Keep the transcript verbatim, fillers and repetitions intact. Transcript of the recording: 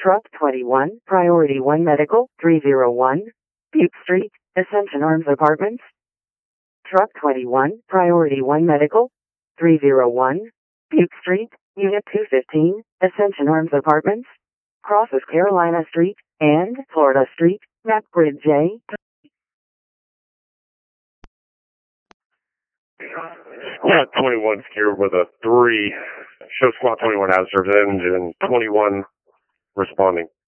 Truck twenty-one, Priority one Medical, three oh one, Butte Street, Ascension Arms Apartments. Truck twenty-one, Priority one Medical, three oh one, Butte Street, Unit two fifteen, Ascension Arms Apartments. Crosses Carolina Street and Florida Street, map grid J. Squad twenty-one here with a three. Show Squad twenty-one has served engine twenty-one responding.